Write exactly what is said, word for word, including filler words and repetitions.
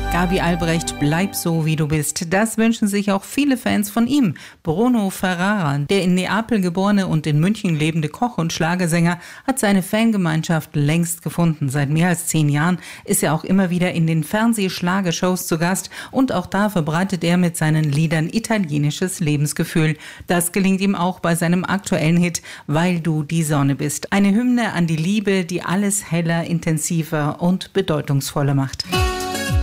Gabi Albrecht, bleib so, wie du bist. Das wünschen sich auch viele Fans von ihm. Bruno Ferrara, der in Neapel geborene und in München lebende Koch und Schlagersänger, hat seine Fangemeinschaft längst gefunden. Seit mehr als zehn Jahren ist er auch immer wieder in den Fernseh-Schlagershows zu Gast und auch da verbreitet er mit seinen Liedern italienisches Lebensgefühl. Das gelingt ihm auch bei seinem aktuellen Hit Weil du die Sonne bist. Eine Hymne an die Liebe, die alles heller, intensiver und bedeutungsvoller macht.